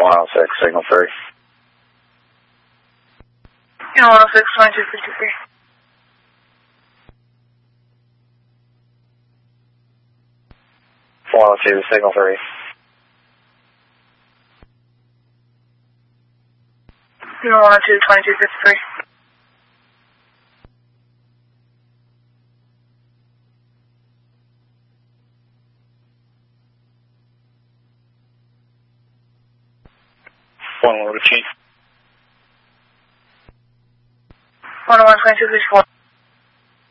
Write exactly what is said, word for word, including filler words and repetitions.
one oh six, signal three. Yeah, one oh six, twenty-two fifty-three. one oh two, signal three. Yeah, one oh two, twenty-two fifty-three. one one routine. one oh one, twenty-two fifty-four.